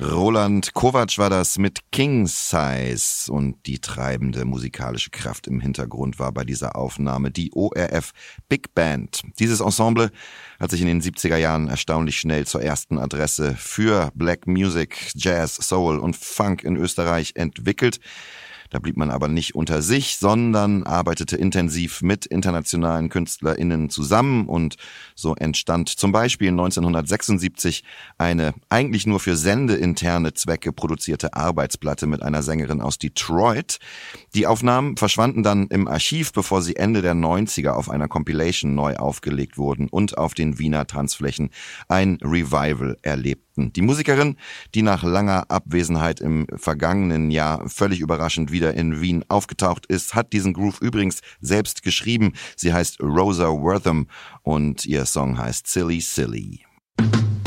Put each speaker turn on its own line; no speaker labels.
Roland Kovac war das mit King Size und die treibende musikalische Kraft im Hintergrund war bei dieser Aufnahme die ORF Big Band. Dieses Ensemble hat sich in den 70er Jahren erstaunlich schnell zur ersten Adresse für Black Music, Jazz, Soul und Funk in Österreich entwickelt. Da blieb man aber nicht unter sich, sondern arbeitete intensiv mit internationalen KünstlerInnen zusammen und so entstand zum Beispiel 1976 eine eigentlich nur für sendeinterne Zwecke produzierte Arbeitsplatte mit einer Sängerin aus Detroit. Die Aufnahmen verschwanden dann im Archiv, bevor sie Ende der 90er auf einer Compilation neu aufgelegt wurden und auf den Wiener Tanzflächen ein Revival erlebten. Die Musikerin, die nach langer Abwesenheit im vergangenen Jahr völlig überraschend wieder in Wien aufgetaucht ist, hat diesen Groove übrigens selbst geschrieben. Sie heißt Rosa Wortham und ihr Song heißt Silly Silly.